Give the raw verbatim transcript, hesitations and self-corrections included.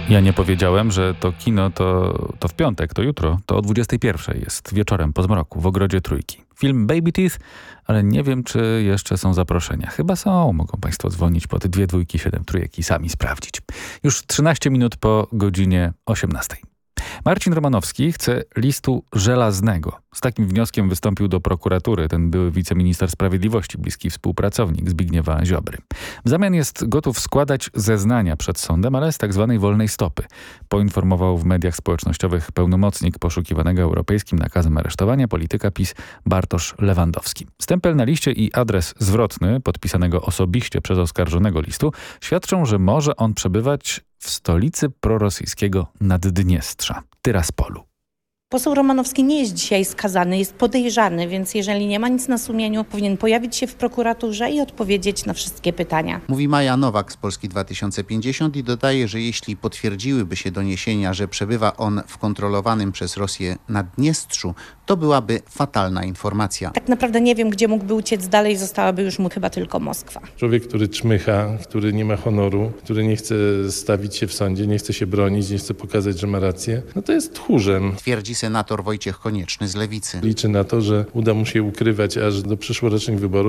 Ja nie powiedziałem, że to kino to, to w piątek, to jutro, to o dwudziestej pierwszej jest wieczorem po zmroku w Ogrodzie Trójki. Film Baby Teeth, ale nie wiem, czy jeszcze są zaproszenia. Chyba są, mogą Państwo dzwonić pod dwie dwójki, siedem trójek i sami sprawdzić. Już trzynaście minut po godzinie osiemnastej. Marcin Romanowski chce listu żelaznego. Z takim wnioskiem wystąpił do prokuratury ten były wiceminister sprawiedliwości, bliski współpracownik Zbigniewa Ziobry. W zamian jest gotów składać zeznania przed sądem, ale z tak zwanej wolnej stopy. Poinformował w mediach społecznościowych pełnomocnik poszukiwanego europejskim nakazem aresztowania polityka PiS Bartosz Lewandowski. Stempel na liście i adres zwrotny podpisanego osobiście przez oskarżonego listu świadczą, że może on przebywać w stolicy prorosyjskiego Naddniestrza, Tyraspolu. Poseł Romanowski nie jest dzisiaj skazany, jest podejrzany, więc jeżeli nie ma nic na sumieniu, powinien pojawić się w prokuraturze i odpowiedzieć na wszystkie pytania. Mówi Maja Nowak z Polski dwa tysiące pięćdziesiąt i dodaje, że jeśli potwierdziłyby się doniesienia, że przebywa on w kontrolowanym przez Rosję Naddniestrzu, to byłaby fatalna informacja. Tak naprawdę nie wiem, gdzie mógłby uciec dalej, zostałaby już mu chyba tylko Moskwa. Człowiek, który czmycha, który nie ma honoru, który nie chce stawić się w sądzie, nie chce się bronić, nie chce pokazać, że ma rację, no to jest tchórzem. Twierdzi senator Wojciech Konieczny z Lewicy. Liczy na to, że uda mu się ukrywać aż do przyszłorocznych wyborów.